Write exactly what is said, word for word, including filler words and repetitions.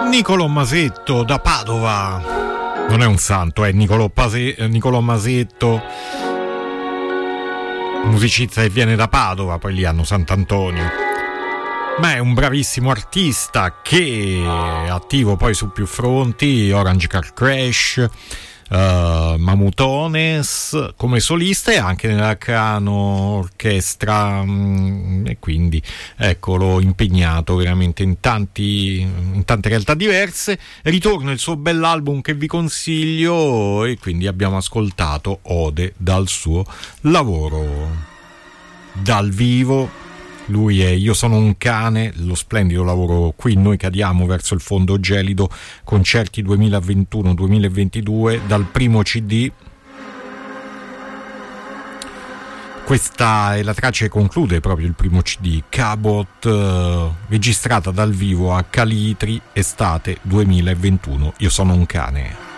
Niccolò Masetto da Padova, non è un santo, è Niccolò, Pase- Niccolò Masetto, musicista che viene da Padova, poi lì hanno Sant'Antonio, ma è un bravissimo artista che è attivo poi su più fronti: Orange Car Crash, Uh, Mamutones come solista e anche nella Crano Orchestra, mh, e quindi eccolo impegnato veramente in tanti in tante realtà diverse. Ritorna il suo bell'album che vi consiglio e quindi abbiamo ascoltato ode dal suo lavoro dal vivo. Lui è Io sono un cane, lo splendido lavoro Qui noi cadiamo verso il fondo gelido, concerti duemilaventuno duemilaventidue, dal primo C D. Questa è la traccia che conclude proprio il primo C D, Cabot, eh, registrata dal vivo a Calitri, estate duemilaventuno. Io sono un cane.